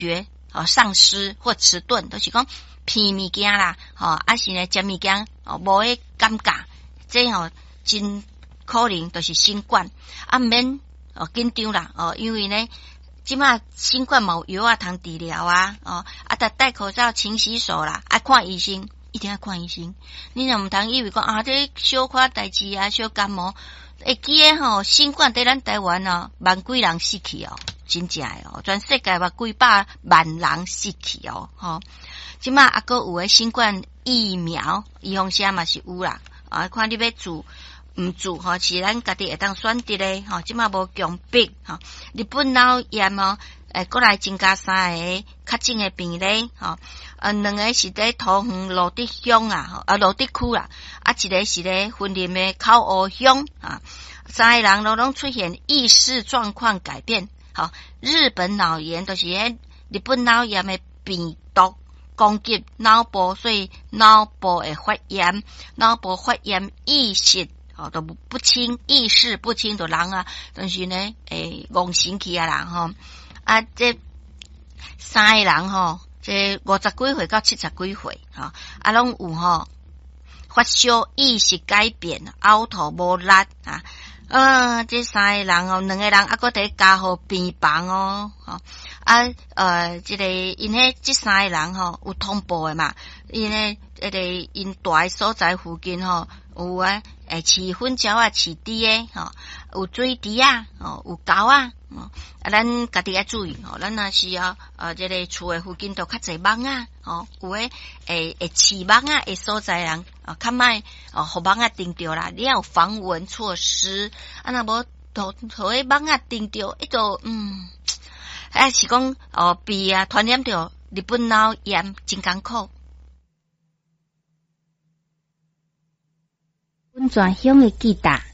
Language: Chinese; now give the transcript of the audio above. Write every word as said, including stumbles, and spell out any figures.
觉哦丧失或迟钝，都、就是讲鼻物件啦，吼、哦，啊是呢食物件哦无迄感觉，这吼、哦、真可能都是新冠，啊毋免哦紧张啦，哦，因为呢。即马新冠冇药啊，通治疗啊，哦，啊，得戴口罩、勤洗手啦，啊，看医生，一定要看医生。你若毋通以为讲啊，这小可代志啊，小感冒，会记诶吼，新冠在咱台湾哦，万几人死去哦，真正诶哦，全世界嘛几百万人死去哦，吼、哦。即马啊，搁有诶新冠疫苗，预防针嘛是有啦，啊，看你要做。毋做吼，是咱家己会当选择咧吼，即马无强迫吼。日本脑炎哦，诶，过来增加三个确诊诶病例吼，呃，两个是伫桃园罗德乡啊，吼，啊罗德区啦，啊一个是咧云林诶口湖乡啊，三个人都拢出现意识状况改变，吼，日本脑炎就是迄日本脑炎诶病毒攻击脑部，所以脑部会发炎，脑部发炎意识。哦，都不清，意识不清的人啊，但是呢，诶，戆神去啊人吼，啊，这三个人吼，这五十几岁到七十几岁吼，啊，拢有吼发烧、意识改变、凹头无力啊，啊，这三个人哦，两个人啊，搁伫加护病房哦，吼啊，呃，这个因迄这三个人吼有通报的嘛，因呢，这个因住的所在附近吼有啊。诶，饲粉鸟啊，饲猪诶，吼，有水猪啊，哦，有狗啊，哦，啊，咱家己要注意，吼，咱若是要呃，这个厝诶附近都较侪蚊啊，哦，有诶，会会饲蚊啊，诶所在人，哦，较莫哦，互蚊啊叮着啦，你要有防蚊措施，啊，若无，互互迄蚊啊叮着，伊就嗯，啊是讲哦，鼻啊传染着日本脑炎，真艰苦。 本泉乡的记达。